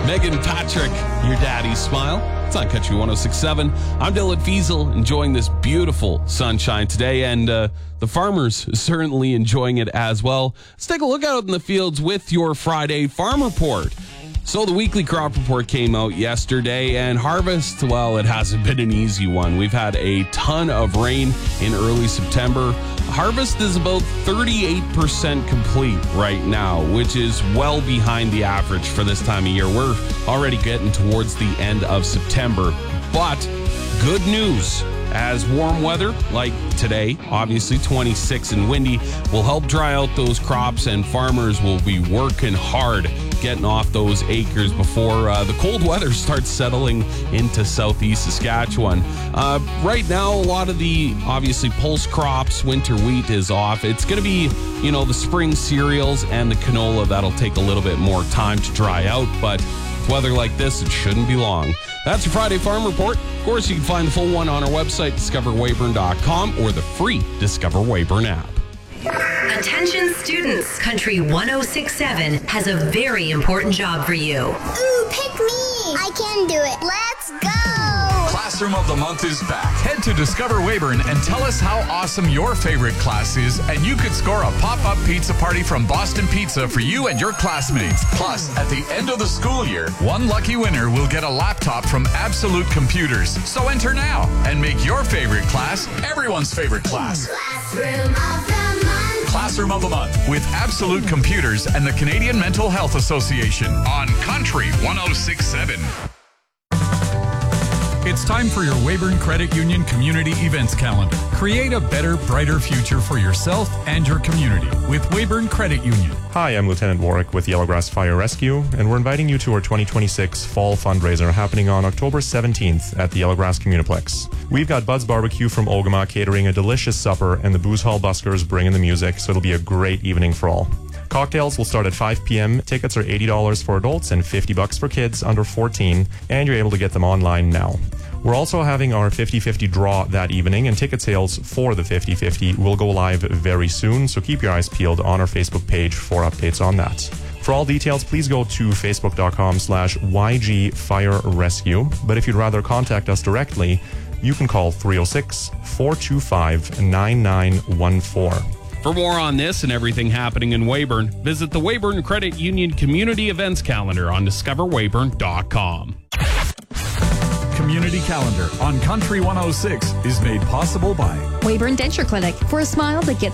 Megan Patrick, your daddy's smile. It's on Country 106.7. I'm Dylan Fiesel, enjoying this beautiful sunshine today, and the farmers certainly enjoying it as well. Let's take a look out in the fields with your Friday Farm Report. So the weekly crop report came out yesterday, and harvest, well, it hasn't been an easy one. We've had a ton of rain in early September. Harvest is about 38% complete right now, which is well behind the average for this time of year. We're already getting towards the end of September, but good news. As warm weather, like today, obviously 26 and windy, will help dry out those crops, and farmers will be working hard getting off those acres before the cold weather starts settling into southeast Saskatchewan. Right now, a lot of the, obviously, pulse crops, winter wheat is off. It's going to be, the spring cereals and the canola that'll take a little bit more time to dry out, but with weather like this, it shouldn't be long. That's your Friday Farm Report. Of course, you can find the full one on our website, discoverweyburn.com, or the free Discover Weyburn app. Attention students, Country 106.7 has a very important job for you. Ooh, pick me! I can do it. Let's go! Classroom of the Month is back. Head to Discover Weyburn and tell us how awesome your favorite class is, and you could score a pop-up pizza party from Boston Pizza for you and your classmates. Plus, at the end of the school year, one lucky winner will get a laptop from Absolute Computers. So enter now and make your favorite class everyone's favorite class. Classroom of the Month. Classroom of the Month with Absolute Computers and the Canadian Mental Health Association on Country 106.7. It's time for your Weyburn Credit Union Community Events Calendar. Create a better, brighter future for yourself and your community with Weyburn Credit Union. Hi, I'm Lieutenant Warwick with Yellowgrass Fire Rescue, and we're inviting you to our 2026 Fall Fundraiser happening on October 17th at the Yellowgrass Communiplex. We've got Bud's Barbecue from Ogama catering a delicious supper, and the Booze Hall Buskers bringing the music, so it'll be a great evening for all. Cocktails will start at 5 p.m. Tickets are $80 for adults and $50 for kids under 14, and you're able to get them online now. We're also having our 50-50 draw that evening, and ticket sales for the 50-50 will go live very soon, so keep your eyes peeled on our Facebook page for updates on that. For all details, please go to facebook.com/YG Fire Rescue, but if you'd rather contact us directly, you can call 306-425-9914. For more on this and everything happening in Weyburn, visit the Weyburn Credit Union Community Events Calendar on discoverweyburn.com. Community Calendar on Country 106 is made possible by Weyburn Denture Clinic, for a smile that gets